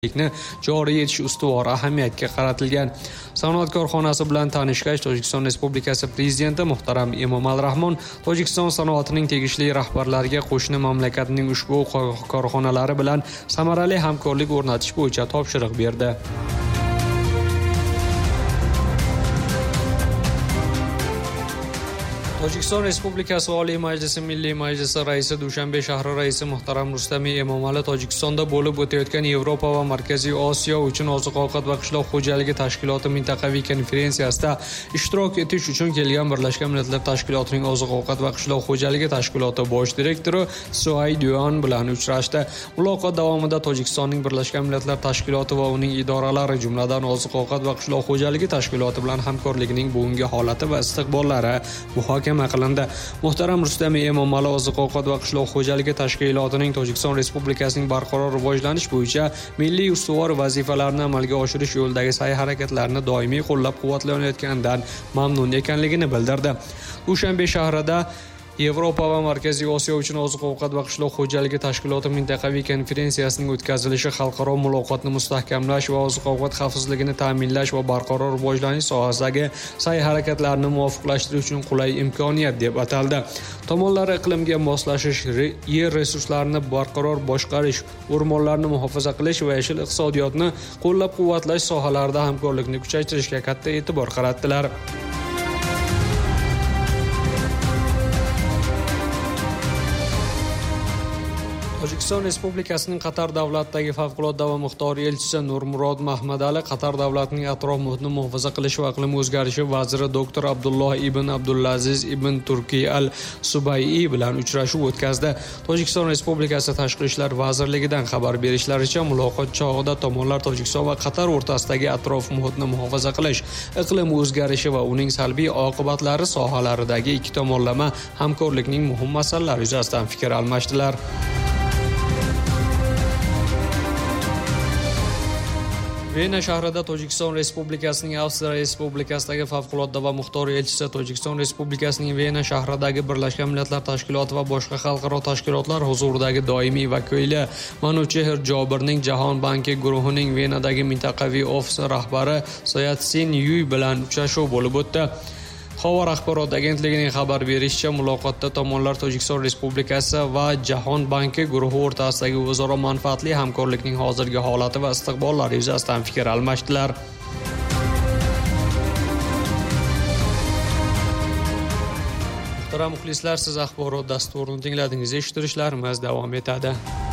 joriy etish ustuvor ahamiyatga qaratilgan. Sanoat korxonasi bilan tanishgach, Tojikiston Respublikasi Prezidenti muhtaram Emomali Rahmon Tojikiston sanoatining tegishli rahbarlariga qo'shni mamlakatning ushbu korxonalari bilan samarali hamkorlik o'rnatish bo'yicha topshiriq berdi. Tojikiston Respublikasi Oliy Majlisi Milliy Majlisi Raisi Dushanbe shahri raisi muhtaram Rustam Emomali Tojikistonda bo'lib o'tayotgan Yevropa va Markaziy Osiyo uchun oziq-ovqat va qishloq xo'jaligi tashkiloti mintaqaviy konferensiyasida ishtirok etish uchun kelgan Birlashgan Millatlar Tashkilotining oziq-ovqat va qishloq xo'jaligi tashkiloti bosh direktori Suay Duan bilan uchrashdi. Muloqot davomida Tojikistonning Birlashgan Millatlar Tashkiloti va uning idoralari, jumladan oziq-ovqat va qishloq xo'jaligi tashkiloti bilan hamkorlikning bugungi holati va istiqbollari muhokama qilindi. Muhtaram Rustam Emomali oziq-ovqat va qishloq xo'jaligi tashkilotining Tojikiston Respublikasining barqaror rivojlanish bo'yicha milliy ustuvor vazifalarni amalga oshirish yo'lidagi sa'y-harakatlarini doimiy qo'llab-quvvatlanayotganidan mamnun ekanligini bildirdi. Dushanbe shahrida Yevropa va Markaziy Osiyo uchun oziq-ovqat va qishloq xo'jaligi tashkiloti mintaqaviy konferensiyasining o'tkazilishi xalqaro muloqotni mustahkamlash va oziq-ovqat xavfsizligini ta'minlash va barqaror rivojlanish sohasidagi sa'y-harakatlarni muvofiqlashtirish uchun qulay imkoniyat deb ataldi. Tomonlar iqlimga moslashish, yer resurslarini barqaror boshqarish, o'rmonlarni muhofaza qilish va yashil iqtisodiyotni qo'llab-quvvatlash sohalarida hamkorlikni kuchaytirishga katta e'tibor qaratdilar. Tojikiston Respublikasining Qatar davlatidagi favqulodda va muxtoriy elchisi Nurmurod Mahmadali Qatar davlatining atrof muhitni muhofaza qilish va iqlim o'zgarishi vaziri Dr. Abdulloh ibn Abdulaziz ibn Turkiy al-Subayyi bilan uchrashuv o'tkazdi. Tojikiston Respublikasi Tashqi ishlar vazirligidan xabar berishlaricha, muloqot chog'ida tomonlar Tojikiston va Qatar o'rtasidagi atrof muhitni muhofaza qilish, iqlim o'zgarishi va uning salbiy oqibatlari sohalaridagi ikki tomonlama hamkorlikning muhim masalalari yuzasidan fikr almashdilar. Vena shahrida Tojikiston Respublikasining Avstriya Respublikasidagi favqulodda va muxtoriy elchisi Tojikiston Respublikasining Vena shahridagi Birlashgan Millatlar Tashkiloti va boshqa xalqaro tashkilotlar huzuridagi doimiy vakili Manuchehr Jobirning Jahon banki guruhining Venadagi mintaqaviy ofisi rahbari Sayatsin Yuy bilan uchrashuv bo'lib o'tdi. Xabar axborot agentligining xabar berishicha, muloqotda tomonlar Tojikiston Respublikasi va Jahon banki guruhi o'rtasidagi o'zaro manfaatli hamkorlikning hozirgi holati va istiqbollari yuzasidan fikr almashdilar. Muhtaram muxlislar, siz axborot dasturini tingladingiz. Eshittirishlarimiz davom etadi.